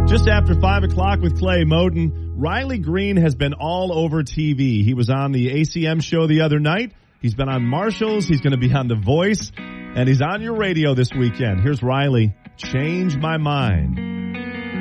Just after 5 o'clock with Clay Moden, Riley Green has been all over TV. He was on the ACM show the other night. He's been on Marshall's. He's going to be on The Voice. And he's on your radio this weekend. Here's Riley. Change My Mind.